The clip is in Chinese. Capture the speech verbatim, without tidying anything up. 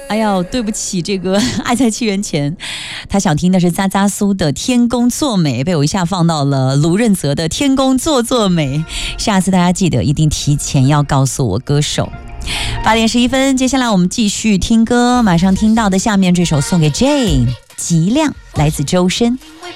哎呦，对不起，这个爱在七元前，他想听的是扎扎苏的《天公作美》，被我一下放到了卢润泽的《天公作作美》。下次大家记得一定提前要告诉我歌手。八点十一分，接下来我们继续听歌，马上听到的下面这首送给 Jane， 极亮，来自周深。